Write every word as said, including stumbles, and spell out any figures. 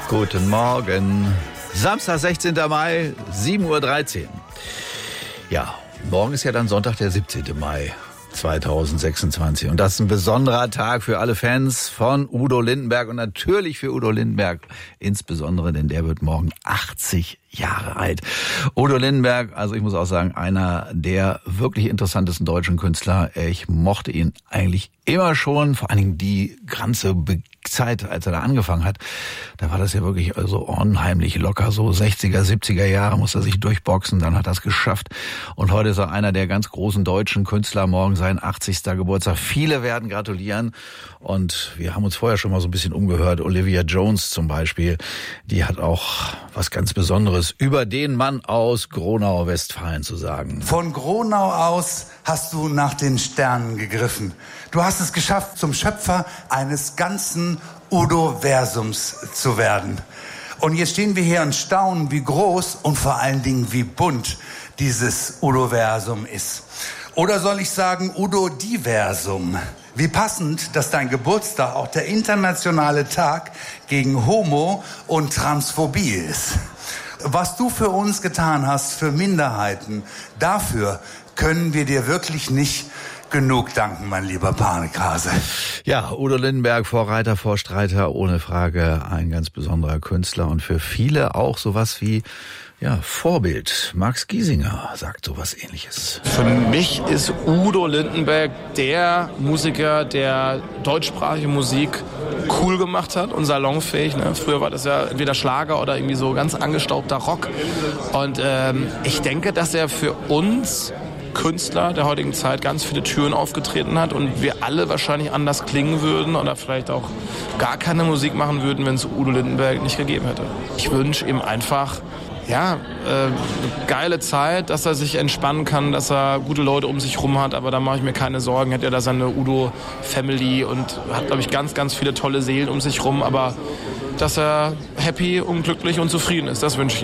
Guten Morgen. Samstag, sechzehnten Mai, sieben Uhr dreizehn. Ja, morgen ist ja dann Sonntag, der siebzehnten Mai zweitausendsechsundzwanzig. Und das ist ein besonderer Tag für alle Fans von Udo Lindenberg und natürlich für Udo Lindenberg insbesondere, denn der wird morgen achtzig Jahre alt. Udo Lindenberg, also ich muss auch sagen, einer der wirklich interessantesten deutschen Künstler. Ich mochte ihn eigentlich immer schon, vor allen Dingen die ganze Zeit, als er da angefangen hat. Da war das ja wirklich so unheimlich locker, so sechziger, siebziger Jahre muss er sich durchboxen, dann hat er es geschafft. Und heute ist er einer der ganz großen deutschen Künstler, morgen sein achtzigsten Geburtstag. Viele werden gratulieren und wir haben uns vorher schon mal so ein bisschen umgehört. Olivia Jones zum Beispiel, die hat auch was ganz Besonderes über den Mann aus Gronau, Westfalen zu sagen. Von Gronau aus hast du nach den Sternen gegriffen. Du hast es geschafft, zum Schöpfer eines ganzen Udo-Versums zu werden. Und jetzt stehen wir hier und staunen, wie groß und vor allen Dingen wie bunt dieses Udo-Versum ist. Oder soll ich sagen Udo-Diversum? Wie passend, dass dein Geburtstag auch der internationale Tag gegen Homo- und Transphobie ist. Was du für uns getan hast, für Minderheiten, dafür können wir dir wirklich nicht genug danken, mein lieber Panikhase. Ja, Udo Lindenberg, Vorreiter, Vorstreiter, ohne Frage ein ganz besonderer Künstler und für viele auch sowas wie ja, Vorbild. Max Giesinger sagt sowas Ähnliches. Für mich ist Udo Lindenberg der Musiker, der deutschsprachige Musik cool gemacht hat und salonfähig. Ne? Früher war das ja entweder Schlager oder irgendwie so ganz angestaubter Rock. Und ähm, ich denke, dass er für uns Künstler der heutigen Zeit ganz viele Türen aufgetreten hat und wir alle wahrscheinlich anders klingen würden oder vielleicht auch gar keine Musik machen würden, wenn es Udo Lindenberg nicht gegeben hätte. Ich wünsche ihm einfach ja, äh, eine geile Zeit, dass er sich entspannen kann, dass er gute Leute um sich rum hat, aber da mache ich mir keine Sorgen. Hat ja da seine Udo-Family und hat, glaube ich, ganz, ganz viele tolle Seelen um sich rum, aber dass er happy und glücklich und zufrieden ist, das wünsche ich ihm.